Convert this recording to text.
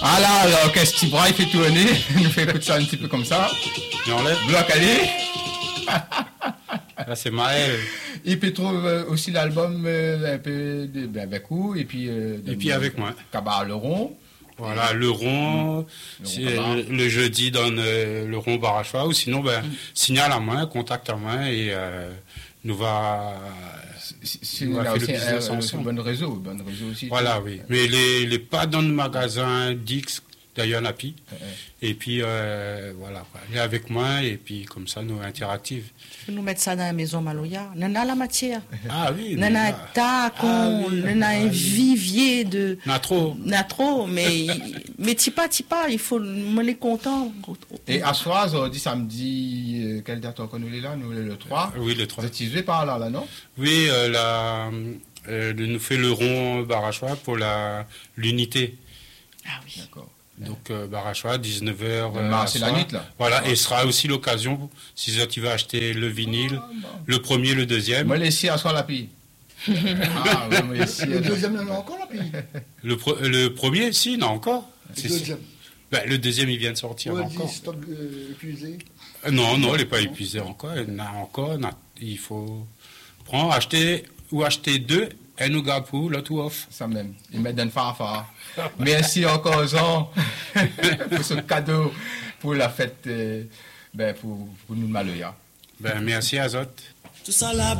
Ah là, l'orchestre Tibra, il fait tourner. Il nous fait écouter ça un petit peu comme ça. Et on lève. Bloc aller. Là, c'est Maël. Et puis trouve aussi l'album un peu avec vous. Et puis avec moi. Cabaret Le Rond. Voilà, le rond, le jeudi donne le rond Barachois, ou sinon, signal à main, contact à main, et nous va faire le business ensemble. Bon réseau aussi. Voilà, oui. Mais les pas dans le magasin Dix, d'ailleurs, Napi. Et puis, voilà, il est avec moi, et puis comme ça, nous interactive. Tu peux nous mettre ça dans la maison Maloya. On a la matière. Ah oui. On a un tas, on a un vivier de. On a trop. Mais tipa, il faut me content. Et à soir, on dit samedi, quelle date on connaît là? Nous, le 3. Oui, le 3. Vous êtes isolé par là, non? Oui, nous fait le rond Barachois pour l'unité. Ah oui. D'accord. Donc, Barachois, 19h. C'est la nuit, là. Voilà, et ce sera aussi l'occasion, si tu vas acheter le vinyle, le premier, le deuxième. Moi, laissez à soir la pille. Ah, oui, moi, ici. Le deuxième, il y en a encore la pille. Le premier, si, il y en a encore. Le deuxième. Le deuxième, il vient de sortir encore. Stock épuisé. Non, il n'est pas épuisé encore. Il y en a encore. Il faut prendre, acheter deux, et nous garde pour l'autre off. Ça même. Ils mettent une fanfare. Merci encore, Jean, pour ce cadeau, pour la fête, pour nous, Maloya. Merci, Azot. Tout ça là.